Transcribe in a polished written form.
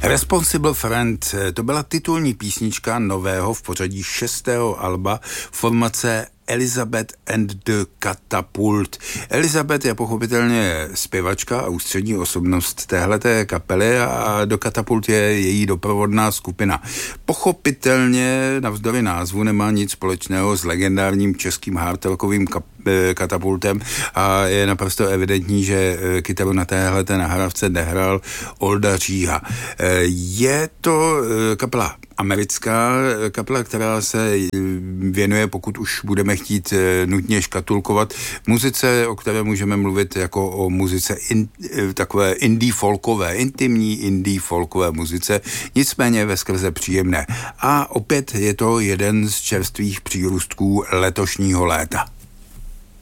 Responsible Friend, to byla titulní písnička nového v pořadí 6. alba formace Elizabeth and the Catapult. Elizabeth je pochopitelně zpěvačka a ústřední osobnost téhleté kapely a do Catapult je její doprovodná skupina. Pochopitelně navzdory názvu nemá nic společného s legendárním českým hardrockovým Katapultem a je naprosto evidentní, že kytaru na téhleté nahrávce nehrál Olda Říha. Je to kapela americká kapela, která se věnuje, pokud už budeme chtít nutně škatulkovat, muzice, o které můžeme mluvit jako o muzice takové indie folkové, intimní indie folkové muzice, nicméně veskrze příjemné. A opět je to jeden z čerstvých přírůstků letošního léta.